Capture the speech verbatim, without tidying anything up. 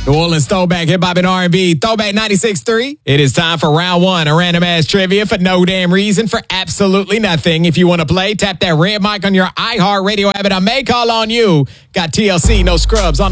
New Orleans throwback hip hop and R and B, Throwback ninety-six point three. It is time for round one, a random ass trivia for no damn reason, for absolutely nothing. If you want to play, tap that red mic on your iHeartRadio app and I may call on you. Got T L C, no scrubs on the